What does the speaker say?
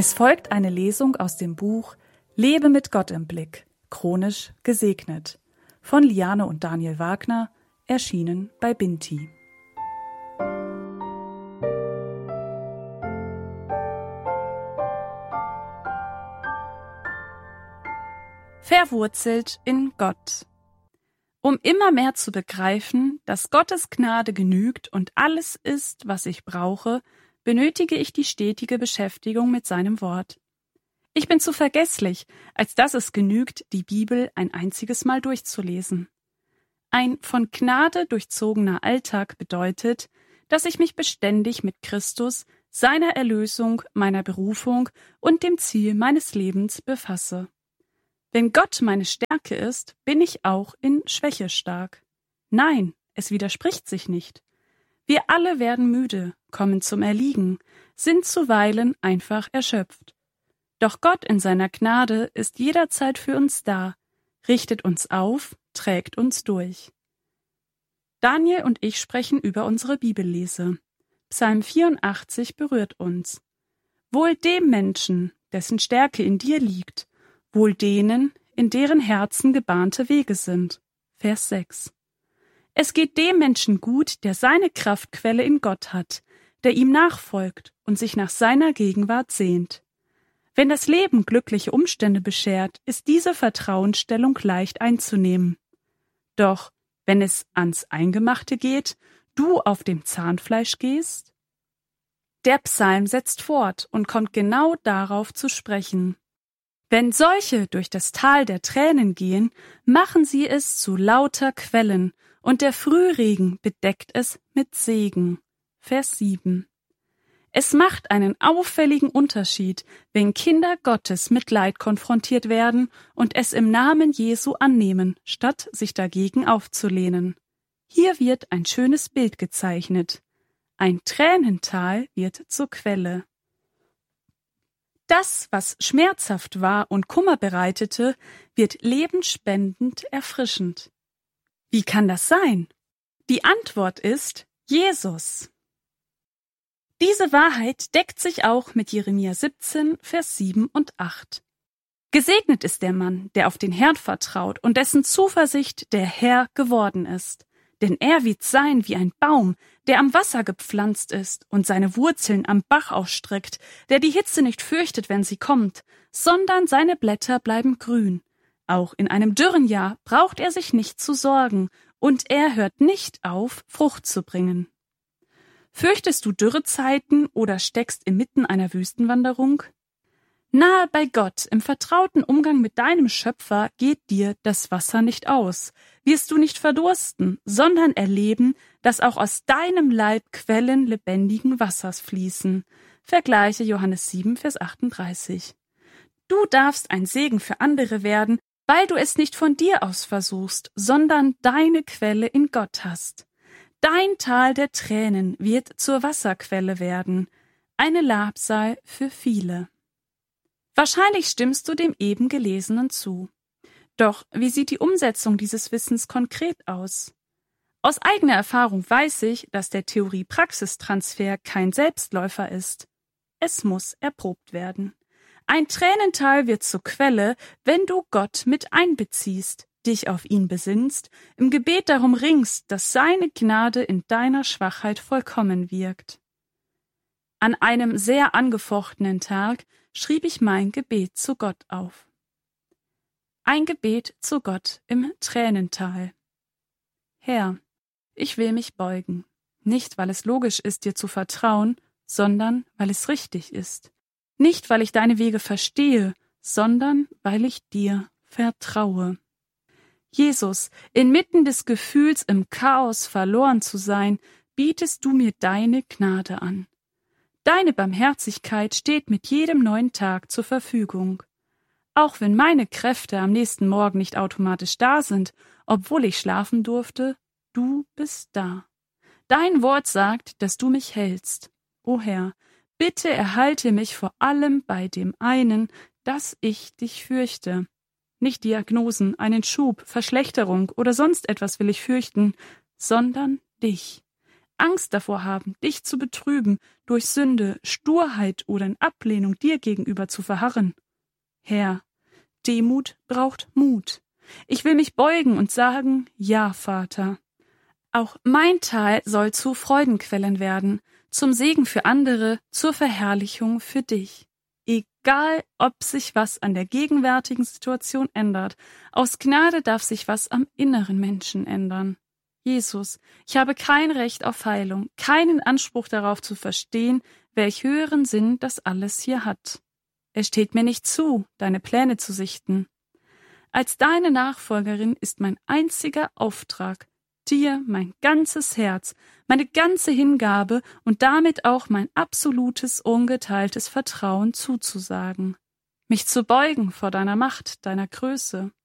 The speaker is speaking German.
Es folgt eine Lesung aus dem Buch Lebe mit Gott im Blick, chronisch gesegnet, von Liane und Daniel Wagner, erschienen bei Binti. Verwurzelt in Gott. Um immer mehr zu begreifen, dass Gottes Gnade genügt und alles ist, was ich brauche, benötige ich die stetige Beschäftigung mit seinem Wort. Ich bin zu vergesslich, als dass es genügt, die Bibel ein einziges Mal durchzulesen. Ein von Gnade durchzogener Alltag bedeutet, dass ich mich beständig mit Christus, seiner Erlösung, meiner Berufung und dem Ziel meines Lebens befasse. Wenn Gott meine Stärke ist, bin ich auch in Schwäche stark. Nein, es widerspricht sich nicht. Wir alle werden müde, kommen zum Erliegen, sind zuweilen einfach erschöpft. Doch Gott in seiner Gnade ist jederzeit für uns da, richtet uns auf, trägt uns durch. Daniel und ich sprechen über unsere Bibellese. Psalm 84 berührt uns. Wohl dem Menschen, dessen Stärke in dir liegt, wohl denen, in deren Herzen gebahnte Wege sind. Vers 6. Es geht dem Menschen gut, der seine Kraftquelle in Gott hat, der ihm nachfolgt und sich nach seiner Gegenwart sehnt. Wenn das Leben glückliche Umstände beschert, ist diese Vertrauensstellung leicht einzunehmen. Doch wenn es ans Eingemachte geht, du auf dem Zahnfleisch gehst? Der Psalm setzt fort und kommt genau darauf zu sprechen. Wenn solche durch das Tal der Tränen gehen, machen sie es zu lauter Quellen, und der Frühregen bedeckt es mit Segen. Vers 7. Es macht einen auffälligen Unterschied, wenn Kinder Gottes mit Leid konfrontiert werden und es im Namen Jesu annehmen, statt sich dagegen aufzulehnen. Hier wird ein schönes Bild gezeichnet. Ein Tränental wird zur Quelle. Das, was schmerzhaft war und Kummer bereitete, wird lebensspendend erfrischend. Wie kann das sein? Die Antwort ist Jesus. Diese Wahrheit deckt sich auch mit Jeremia 17, Vers 7 und 8. Gesegnet ist der Mann, der auf den Herrn vertraut und dessen Zuversicht der Herr geworden ist. Denn er wird sein wie ein Baum, der am Wasser gepflanzt ist und seine Wurzeln am Bach ausstreckt, der die Hitze nicht fürchtet, wenn sie kommt, sondern seine Blätter bleiben grün. Auch in einem dürren Jahr braucht er sich nicht zu sorgen, und er hört nicht auf, Frucht zu bringen. Fürchtest du Dürrezeiten oder steckst inmitten einer Wüstenwanderung? Nahe bei Gott, im vertrauten Umgang mit deinem Schöpfer, geht dir das Wasser nicht aus. Wirst du nicht verdursten, sondern erleben, dass auch aus deinem Leib Quellen lebendigen Wassers fließen. Vergleiche Johannes 7, Vers 38. Du darfst ein Segen für andere werden, weil du es nicht von dir aus versuchst, sondern deine Quelle in Gott hast. Dein Tal der Tränen wird zur Wasserquelle werden, eine Labsal für viele. Wahrscheinlich stimmst du dem eben Gelesenen zu. Doch wie sieht die Umsetzung dieses Wissens konkret aus? Aus eigener Erfahrung weiß ich, dass der Theorie-Praxistransfer kein Selbstläufer ist. Es muss erprobt werden. Ein Tränental wird zur Quelle, wenn du Gott mit einbeziehst, dich auf ihn besinnst, im Gebet darum ringst, dass seine Gnade in deiner Schwachheit vollkommen wirkt. An einem sehr angefochtenen Tag schrieb ich mein Gebet zu Gott auf. Ein Gebet zu Gott im Tränental. Herr, ich will mich beugen, nicht weil es logisch ist, dir zu vertrauen, sondern weil es richtig ist. Nicht, weil ich deine Wege verstehe, sondern weil ich dir vertraue. Jesus, inmitten des Gefühls, im Chaos verloren zu sein, bietest du mir deine Gnade an. Deine Barmherzigkeit steht mit jedem neuen Tag zur Verfügung. Auch wenn meine Kräfte am nächsten Morgen nicht automatisch da sind, obwohl ich schlafen durfte, du bist da. Dein Wort sagt, dass du mich hältst. O Herr, bitte erhalte mich vor allem bei dem einen, dass ich dich fürchte. Nicht Diagnosen, einen Schub, Verschlechterung oder sonst etwas will ich fürchten, sondern dich. Angst davor haben, dich zu betrüben, durch Sünde, Sturheit oder in Ablehnung dir gegenüber zu verharren. Herr, Demut braucht Mut. Ich will mich beugen und sagen, ja, Vater. Auch mein Tal soll zu Freudenquellen werden, zum Segen für andere, zur Verherrlichung für dich. Egal, ob sich was an der gegenwärtigen Situation ändert, aus Gnade darf sich was am inneren Menschen ändern. Jesus, ich habe kein Recht auf Heilung, keinen Anspruch darauf zu verstehen, welch höheren Sinn das alles hier hat. Es steht mir nicht zu, deine Pläne zu sichten. Als deine Nachfolgerin ist mein einziger Auftrag, dir mein ganzes Herz, meine ganze Hingabe und damit auch mein absolutes, ungeteiltes Vertrauen zuzusagen, mich zu beugen vor deiner Macht, deiner Größe.